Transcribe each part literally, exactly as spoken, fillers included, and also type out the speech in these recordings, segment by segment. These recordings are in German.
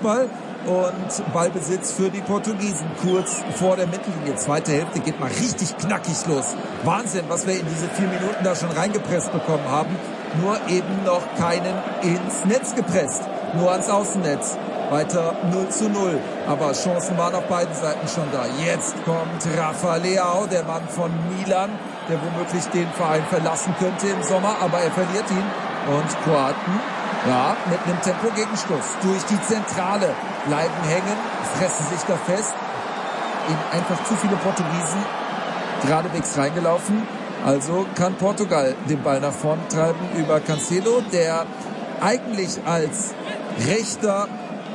Fußball und Ballbesitz für die Portugiesen kurz vor der Mittellinie. Zweite Hälfte geht mal richtig knackig los. Wahnsinn, was wir in diese vier Minuten da schon reingepresst bekommen haben. Nur eben noch keinen ins Netz gepresst, nur ans Außennetz. Weiter null zu null. Aber Chancen waren auf beiden Seiten schon da. Jetzt kommt Rafa Leao, der Mann von Milan, der womöglich den Verein verlassen könnte im Sommer, aber er verliert ihn. Und Kroaten, ja, mit einem Tempo-Gegenstoß durch die Zentrale bleiben hängen, fressen sich da fest. Eben einfach zu viele Portugiesen geradewegs reingelaufen. Also kann Portugal den Ball nach vorn treiben über Cancelo, der eigentlich als rechter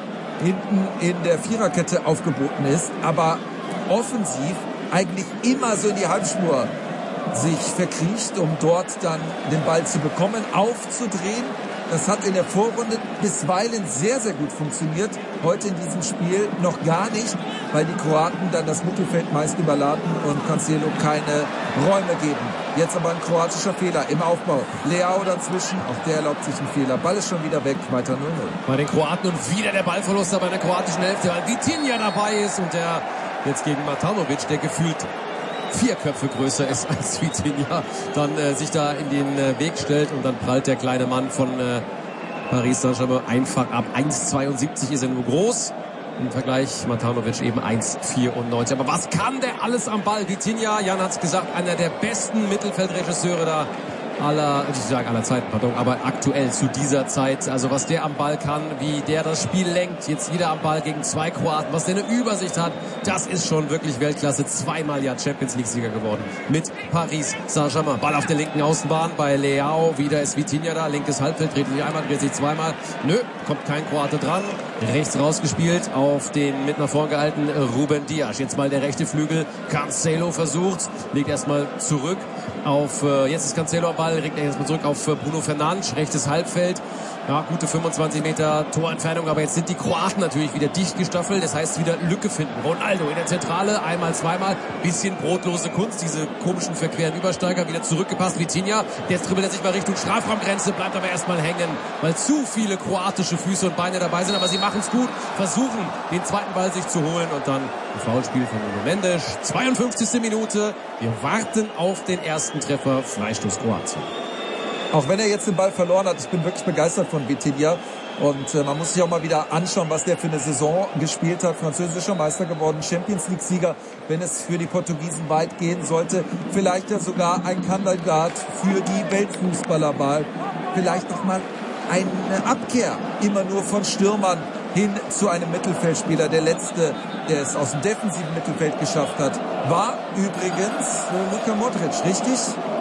hinten in der Viererkette aufgeboten ist, aber offensiv eigentlich immer so in die Halbspur sich verkriecht, um dort dann den Ball zu bekommen, aufzudrehen. Das hat in der Vorrunde bisweilen sehr, sehr gut funktioniert. Heute in diesem Spiel noch gar nicht, weil die Kroaten dann das Mittelfeld meist überladen und Cancelo keine Räume geben. Jetzt aber ein kroatischer Fehler im Aufbau. Leao dazwischen, auch der erlaubt sich einen Fehler. Ball ist schon wieder weg, weiter null null. Bei den Kroaten und wieder der Ballverlust bei der kroatischen Hälfte, weil Vitinha dabei ist und der jetzt gegen Matanovic, der gefühlt vier Köpfe größer ist als Vitinha, dann äh, sich da in den äh, Weg stellt und dann prallt der kleine Mann von äh, Paris Saint-Germain einfach ab. eins Komma zweiundsiebzig ist er nur groß. Im Vergleich Matanovic eben eins Komma vierundneunzig. Aber was kann der alles am Ball? Vitinha, Jan hat's gesagt, einer der besten Mittelfeldregisseure da aller, ich sage aller Zeiten, pardon, aber aktuell zu dieser Zeit. Also was der am Ball kann, wie der das Spiel lenkt, jetzt wieder am Ball gegen zwei Kroaten, was der eine Übersicht hat, das ist schon wirklich Weltklasse. Zweimal ja Champions League-Sieger geworden mit Paris Saint-Germain. Ball auf der linken Außenbahn bei Leao, wieder ist Vitinha da, linkes Halbfeld, dreht sich einmal, dreht sich zweimal. Nö, kommt kein Kroate dran. Rechts rausgespielt auf den mit nach vorn gehalten Ruben Dias. Jetzt mal der rechte Flügel. Cancelo versucht, legt erstmal zurück auf, äh, jetzt ist Cancelo am Ball, regt er erstmal zurück auf äh, Bruno Fernandes, rechtes Halbfeld. Ja, gute fünfundzwanzig Meter Torentfernung, aber jetzt sind die Kroaten natürlich wieder dicht gestaffelt, das heißt wieder Lücke finden. Ronaldo in der Zentrale, einmal, zweimal, bisschen brotlose Kunst, diese komischen verqueren Übersteiger, wieder zurückgepasst, Vitinha, jetzt dribbelt er sich mal Richtung Strafraumgrenze, bleibt aber erstmal hängen, weil zu viele kroatische Füße und Beine dabei sind, aber sie machen es gut, versuchen den zweiten Ball sich zu holen und dann ein Foulspiel von Nuno Mendes, zweiundfünfzigste Minute, wir warten auf den ersten Treffer, Freistoß Kroatien. Auch wenn er jetzt den Ball verloren hat, ich bin wirklich begeistert von Vitinha. Und äh, man muss sich auch mal wieder anschauen, was der für eine Saison gespielt hat. Französischer Meister geworden, Champions League-Sieger, wenn es für die Portugiesen weit gehen sollte. Vielleicht ja sogar ein Kandidat für die Weltfußballerwahl. Vielleicht noch mal eine Abkehr, immer nur von Stürmern hin zu einem Mittelfeldspieler. Der letzte, der es aus dem defensiven Mittelfeld geschafft hat, war übrigens äh, Luka Modric, richtig?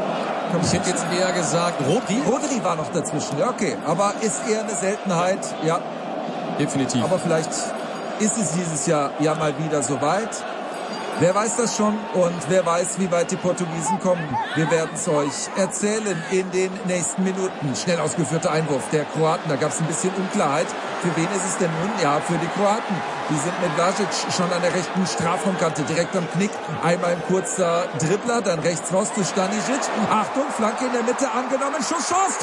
Ich hätte jetzt eher gesagt, Rodri. Rodri war noch dazwischen, ja okay. Aber ist eher eine Seltenheit, ja. Definitiv. Aber vielleicht ist es dieses Jahr ja mal wieder soweit. Wer weiß das schon und wer weiß, wie weit die Portugiesen kommen. Wir werden es euch erzählen in den nächsten Minuten. Schnell ausgeführter Einwurf der Kroaten, da gab es ein bisschen Unklarheit. Für wen ist es denn nun? Ja, für die Kroaten. Die sind mit Vlasic schon an der rechten Strafraumkante, direkt am Knick. Einmal ein kurzer Dribbler, dann rechts raus zu Stanisic. Achtung, Flanke in der Mitte angenommen, Schusschance,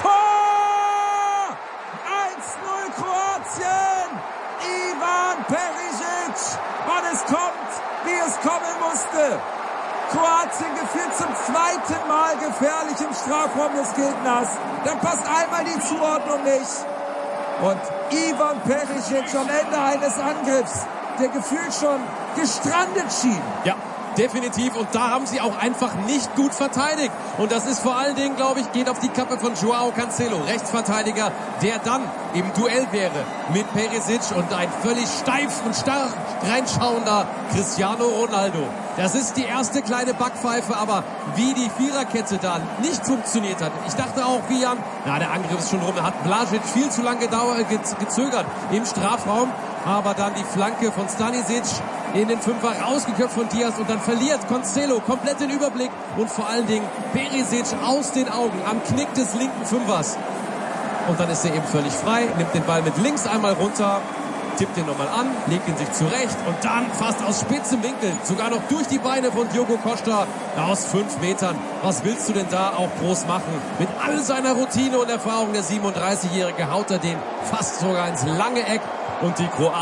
Tor! eins null Kroatien! Ivan Perisic! Und es kommt, wie es kommen musste. Kroatien geführt zum zweiten Mal gefährlich im Strafraum des Gegners. Dann passt einmal die Zuordnung nicht. Und Ivan Perisic am Ende eines Angriffs, der gefühlt schon gestrandet schien. Ja, definitiv. Und da haben sie auch einfach nicht gut verteidigt. Und das ist vor allen Dingen, glaube ich, geht auf die Kappe von Joao Cancelo, Rechtsverteidiger, der dann im Duell wäre mit Perisic und ein völlig steif und starr reinschauender Cristiano Ronaldo. Das ist die erste kleine Backpfeife, aber wie die Viererkette da nicht funktioniert hat. Ich dachte auch, wie Jan, na, der Angriff ist schon rum, er hat Vlasic viel zu lange gedauert, gezögert im Strafraum, aber dann die Flanke von Stanisic in den Fünfer rausgeköpft von Dias und dann verliert Cancelo komplett den Überblick und vor allen Dingen Perisic aus den Augen am Knick des linken Fünfers. Und dann ist er eben völlig frei, nimmt den Ball mit links einmal runter, tippt ihn nochmal an, legt ihn sich zurecht und dann fast aus spitzem Winkel, sogar noch durch die Beine von Diogo Costa aus fünf Metern. Was willst du denn da auch groß machen? Mit all seiner Routine und Erfahrung, der siebenunddreißigjährige haut er den fast sogar ins lange Eck und die Kroaten